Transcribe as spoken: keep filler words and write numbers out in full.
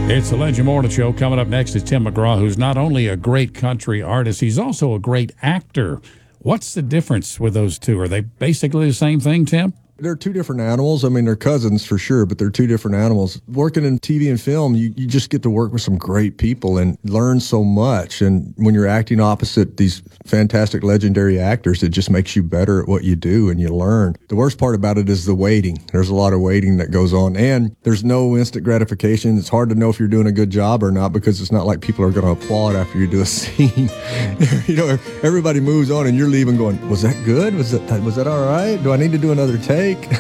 It's the Legend Morning Show. Coming up next is Tim McGraw, who's not only a great country artist, he's also a great actor. What's the difference with those two? Are they basically the same thing, Tim? They're two different animals. I mean, they're cousins for sure, but they're two different animals. Working in T V and film, you, you just get to work with some great people and learn so much. And when you're acting opposite these fantastic, legendary actors, it just makes you better at what you do and you learn. The worst part about it is the waiting. There's a lot of waiting that goes on, and there's no instant gratification. It's hard to know if you're doing a good job or not because it's not like people are going to applaud after you do a scene. You know, everybody moves on and you're leaving going, was that good? Was that, was that all right? Do I need to do another take?